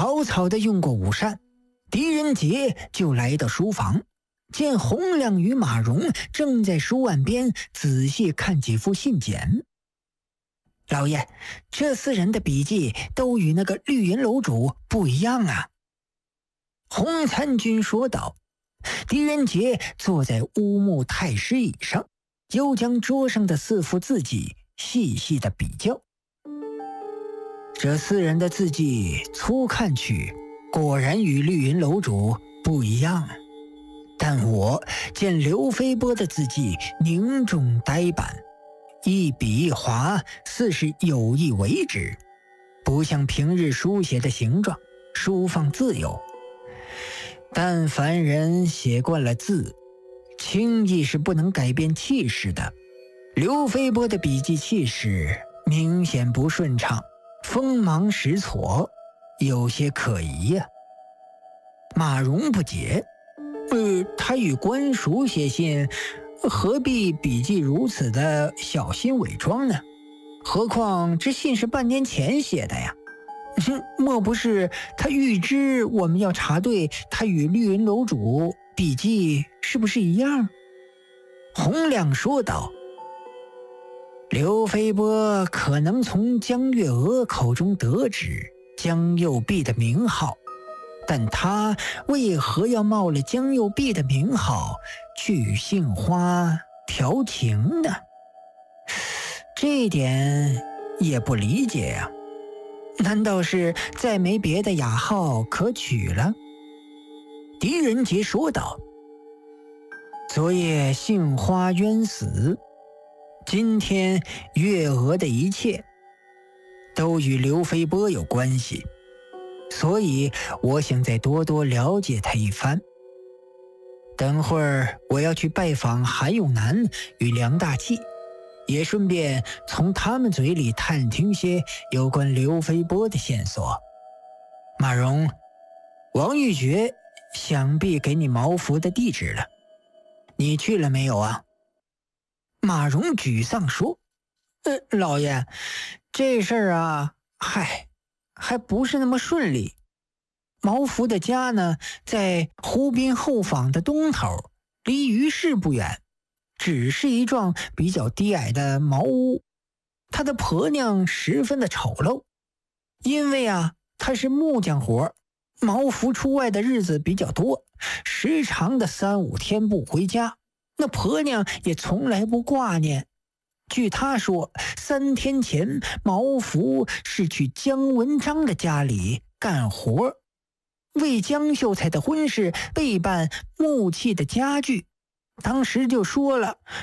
草草地用过午膳，狄仁杰就来到书房，见洪亮与马荣正在书案边仔细看几副信笺。老爷，这4人的笔记都与那个绿云楼主不一样啊。洪参军说道。狄仁杰坐在乌木太师椅上，又将桌上的4幅字迹细细的比较。这4人的字迹粗看去果然与绿云楼主不一样，但我见刘飞波的字迹凝重呆板，一笔一划似是有意为之，不像平日书写的形状舒放自由。但凡人写惯了字，轻易是不能改变气势的。刘飞波的笔迹气势明显不顺畅，锋芒实挫，有些可疑呀。马荣不解，他与官署写信，何必笔迹如此的小心伪装呢？何况这信是半年前写的呀。莫不是他预知我们要查对他与绿云楼主笔迹是不是一样？洪亮说道。刘飞波可能从江月娥口中得知江右弼的名号，但他为何要冒了江右弼的名号去与杏花调情呢？这一点也不理解呀。难道是再没别的雅号可取了？狄仁杰说道。昨夜杏花冤死，今天月娥的一切都与刘飞波有关系，所以我想再多多了解他一番。等会儿我要去拜访韩永南与梁大器，也顺便从他们嘴里探听些有关刘飞波的线索。马荣，王玉珏想必给你毛福的地址了，你去了没有啊？马荣沮丧说：老爷，这事儿啊，还不是那么顺利。毛福的家呢，在湖滨后坊的东头，离鱼市不远，只是一幢比较低矮的茅屋。他的婆娘十分的丑陋，因为他是木匠活，毛福出外的日子比较多，时常的3、5天不回家，那婆娘也从来不挂念。据他说，3天前毛福是去姜文章的家里干活，为江秀才的婚事备办木器的家具。当时就说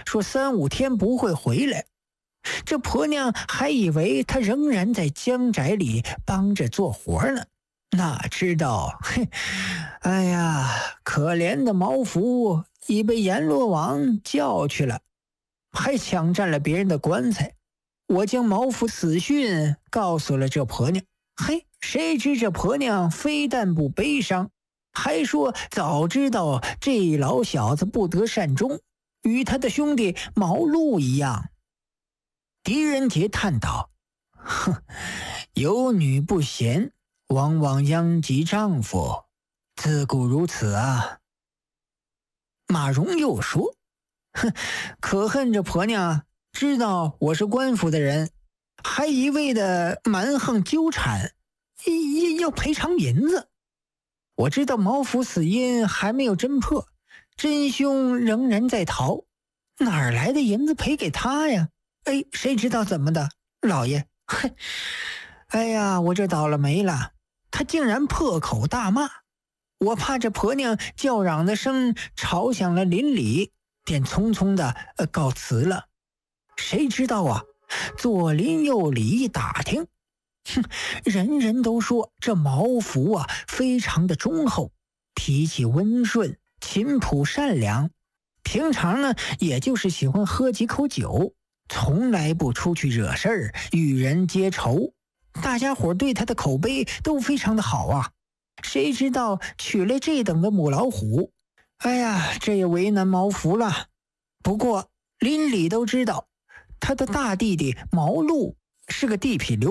3、5天不会回来，这婆娘还以为他仍然在江宅里帮着做活呢，哪知道，哎呀，可怜的毛福已被阎罗王叫去了，还抢占了别人的棺材。我将毛福死讯告诉了这婆娘，谁知这婆娘非但不悲伤，还说早知道这老小子不得善终，与他的兄弟毛路一样。狄仁杰叹道：有女不贤，往往殃及丈夫，自古如此啊。马荣又说：可恨这婆娘知道我是官府的人，还一味的蛮横纠缠，要赔偿银子。我知道毛福死因还没有侦破，真凶仍然在逃，哪儿来的银子赔给他呀？谁知道怎么的，老爷，哎呀，我这倒了霉了，他竟然破口大骂，我怕这婆娘叫嚷的声吵响了邻里，便匆匆的告辞了。谁知道左邻右里一打听，人人都说这毛福非常的忠厚，脾气温顺，勤朴善良，平常呢也就是喜欢喝几口酒，从来不出去惹事儿，与人结仇。大家伙对他的口碑都非常的好啊。谁知道娶了这等的母老虎，哎呀，这也为难毛福了。不过邻里都知道，他的大弟弟毛路是个地痞流